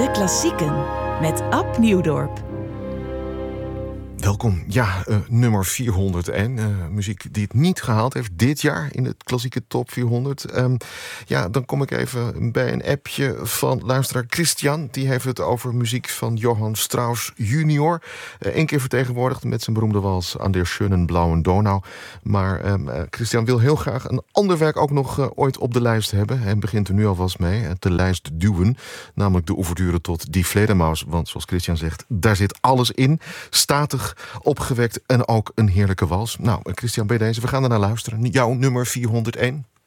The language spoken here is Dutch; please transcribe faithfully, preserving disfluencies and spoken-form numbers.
De Klassieken met Ab Nieuwdorp. Welkom, ja, uh, nummer vierhonderdéén. Uh, muziek die het niet gehaald heeft dit jaar in de klassieke top vierhonderd. Um, ja, dan kom ik even bij een appje van luisteraar Christian. Die heeft het over muziek van Johann Strauss junior. Eén uh, keer vertegenwoordigd met zijn beroemde wals An der schönen blauen Donau. Maar um, uh, Christian wil heel graag een ander werk ook nog uh, ooit op de lijst hebben. En begint er nu alvast mee, uh, de lijst duwen. Namelijk de ouverture tot Die Fledermaus. Want zoals Christian zegt, daar zit alles in. Statig, opgewekt en ook een heerlijke wals. Nou, Christian, bij deze, we gaan er naar luisteren. Jouw nummer vierhonderdéén.